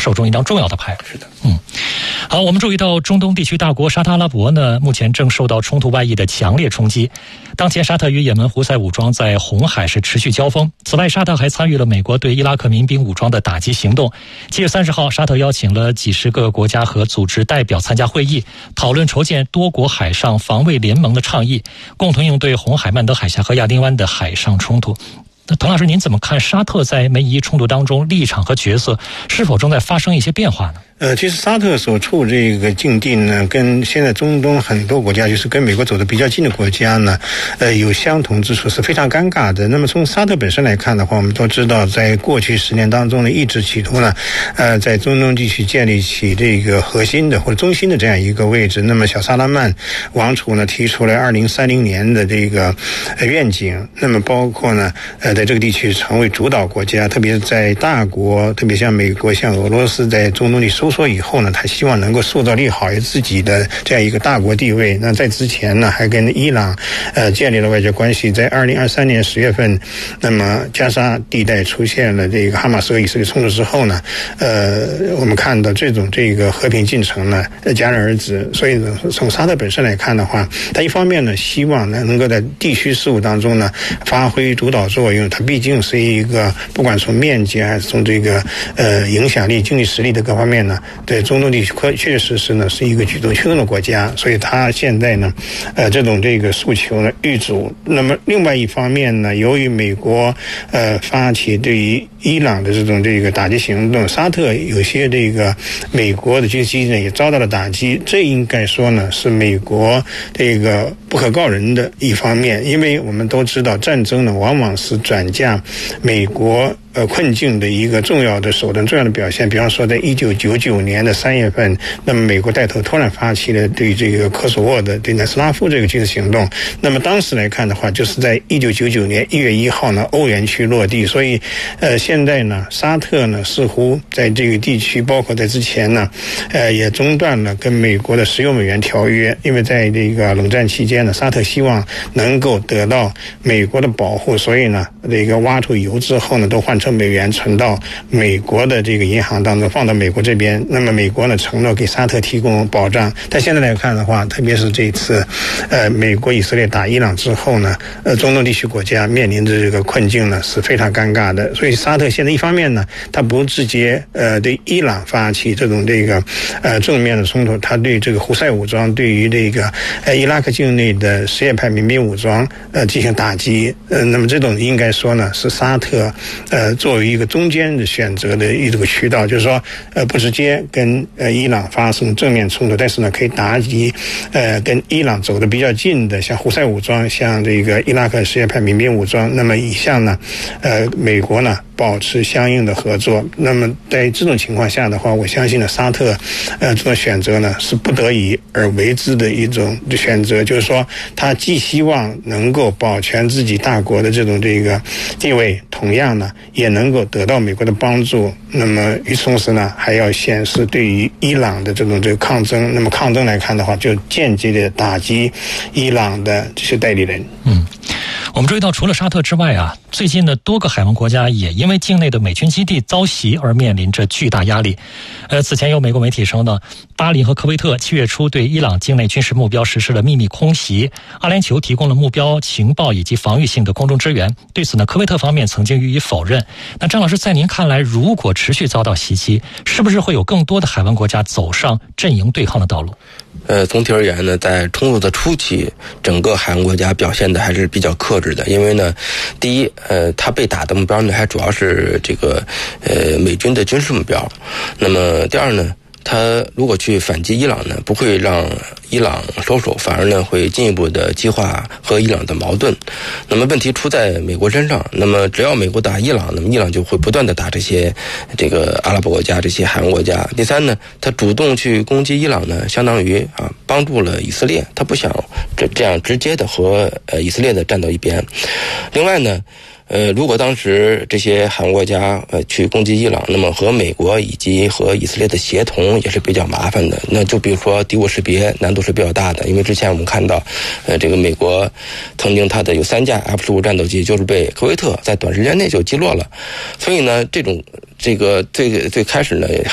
手中一张重要的牌。 是的， 好，我们注意到中东地区大国沙特阿拉伯呢，目前正受到冲突外溢的强烈冲击。当前沙特与也门胡塞武装在红海是持续交锋。此外，沙特还参与了美国对伊拉克民兵武装的打击行动。7月30号，沙特邀请了几十个国家和组织代表参加会议，讨论筹建多国海上防卫联盟的倡议，共同应对红海、曼德海峡和亚丁湾的海上冲突。那滕老师，您怎么看沙特在美伊冲突当中立场和角色是否正在发生一些变化呢？ 其实沙特所处这个境地呢，跟现在中东很多国家，就是跟美国走得比较近的国家呢，有相同之处，是非常尴尬的。那么从沙特本身来看的话，我们都知道，在过去10年当中呢，一直企图呢，在中东地区建立起这个核心的或者中心的这样一个位置。那么小萨拉曼王储呢，提出了2030年的这个愿景，那么包括呢，在这个地区成为主导国家，特别是在大国，特别像美国、像俄罗斯在中东里收缩以后呢，他希望能够塑造利好自己的这样一个大国地位。那在之前呢，还跟伊朗建立了外交关系。在2023年10月份，那么加沙地带出现了这个哈马斯和以色列冲突之后呢，我们看到这个和平进程呢戛然而止。所以呢，从沙特本身来看的话，他一方面呢希望呢能够在地区事务当中呢发挥主导作用，它毕竟是一个不管从面积还是从这个影响力、经济实力的各方面呢，对中东地区确确实实呢是一个举足轻重的国家。所以他现在呢这种这个诉求呢遇阻。那么另外一方面呢，由于美国发起对于伊朗的这种这个打击行动，沙特有些这个美国的军事基地呢也遭到了打击，这应该说呢是美国这个不可告人的一方面。因为我们都知道，战争呢往往是转嫁美国困境的一个重要的手段、重要的表现。比方说在1999年的3月份，那么美国带头突然发起了对这个科索沃的对南斯拉夫这个军事行动。那么当时来看的话，就是在1999年1月1号呢欧元区落地。所以现在呢沙特呢似乎在这个地区，包括在之前呢也中断了跟美国的石油美元条约。因为在这个冷战期间呢，沙特希望能够得到美国的保护，所以呢这个挖出油之后呢都换成美元存到美国的这个银行当中，放到美国这边。那么美国呢承诺给沙特提供保障。但现在来看的话，特别是这次美国以色列打伊朗之后呢，中东地区国家面临着这个困境呢是非常尴尬的。所以沙特现在一方面呢，他不直接对伊朗发起这种这个正面的冲突，他对这个胡塞武装，对于这个伊拉克境内的什叶派民兵武装进行打击。那么这种应该说呢是沙特作为一个中间的选择的一个渠道，就是说不直接跟伊朗发生正面冲突，但是呢可以打击跟伊朗走得比较近的，像胡塞武装，像这个伊拉克什叶派民兵武装。那么以下呢美国呢保持相应的合作。那么在这种情况下的话，我相信呢沙特这种选择呢是不得已而为之的一种选择，就是说他既希望能够保全自己大国的这种这个地位，同样呢也能够得到美国的帮助。那么与此同时呢，还要显示对于伊朗的这种这个抗争。那么抗争来看的话，就间接的打击伊朗的这些代理人。 我们注意到，除了沙特之外啊，最近的多个海湾国家也因为境内的美军基地遭袭而面临着巨大压力。此前有美国媒体称呢，巴林和科威特7月初对伊朗境内军事目标实施了秘密空袭，阿联酋提供了目标情报以及防御性的空中支援。对此呢，科威特方面曾经予以否认。那张老师，在您看来，如果持续遭到袭击，是不是会有更多的海湾国家走上阵营对抗的道路？ 总体而言呢，在冲突的初期，整个海湾国家表现的还是比较克制的。因为呢，第一，它被打的目标呢，还主要是这个美军的军事目标。那么第二呢，他如果去反击伊朗呢，不会让伊朗收手，反而呢会进一步的激化和伊朗的矛盾。那么问题出在美国身上，那么只要美国打伊朗，那么伊朗就会不断的打这些这个阿拉伯国家、这些海湾国家。第三呢，他主动去攻击伊朗呢，相当于帮助了以色列，他不想这样直接的和以色列的站到一边。另外呢，如果当时这些海湾国家去攻击伊朗，那么和美国以及和以色列的协同也是比较麻烦的。那就比如说敌我识别难度是比较大的，因为之前我们看到这个美国曾经它的有3架 F-15战斗机就是被科威特在短时间内就击落了。所以呢，这个最开始呢